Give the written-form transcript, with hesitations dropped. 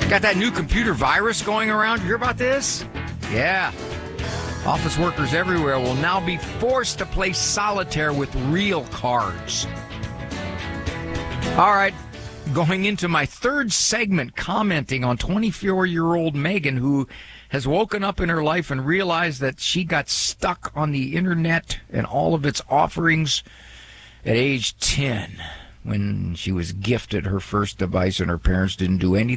Got that new computer virus going around. You hear about this? Yeah. Office workers everywhere will now be forced to play solitaire with real cards. All right. Going into my third segment, commenting on 24-year-old Megan, who has woken up in her life and realized that she got stuck on the internet and all of its offerings at age 10 when she was gifted her first device and her parents didn't do anything